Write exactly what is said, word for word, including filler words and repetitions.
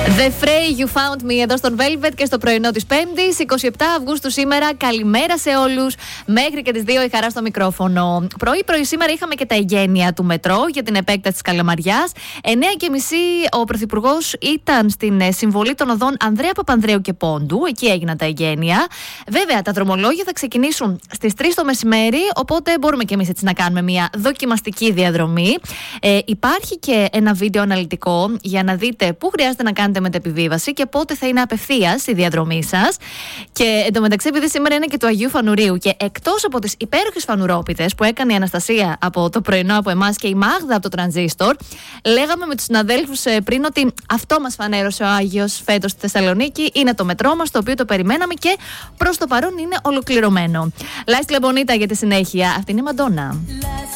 The Fray You Found Me εδώ στον Velvet και στο πρωινό της Πέμπτης, εικοστή εβδόμη Αυγούστου σήμερα. Καλημέρα σε όλους. Μέχρι και τις δύο η χαρά στο μικρόφωνο. Πρωί-πρωί σήμερα είχαμε και τα εγγένεια του μετρό για την επέκταση της Καλαμαριάς. εννιά και μισή ο Πρωθυπουργός ήταν στην συμβολή των οδών Ανδρέα Παπανδρέου και Πόντου. Εκεί έγιναν τα εγγένεια. Βέβαια, τα δρομολόγια θα ξεκινήσουν στις τρεις το μεσημέρι, οπότε μπορούμε και εμείς έτσι να κάνουμε μια δοκιμαστική διαδρομή. Ε, υπάρχει και ένα βίντεο αναλυτικό για να δείτε πού χρειάζεται να κάνετε μετεπιβίβαση και πότε θα είναι απευθείας η διαδρομή σας. Και εντωμεταξύ, επειδή σήμερα είναι και του Αγίου Φανουρίου και εκτός από τις υπέροχες φανουρόπιτες που έκανε η Αναστασία από το πρωινό από εμάς και η Μάγδα από το Τρανζίστορ, λέγαμε με τους συναδέλφους πριν ότι αυτό μας φανέρωσε ο Άγιος φέτος στη Θεσσαλονίκη. Είναι το μετρό μας, το οποίο το περιμέναμε και προς το παρόν είναι ολοκληρωμένο. Λάις Λεμπονίτα για τη συνέχεια. Αυτή είναι η Μαντόνα.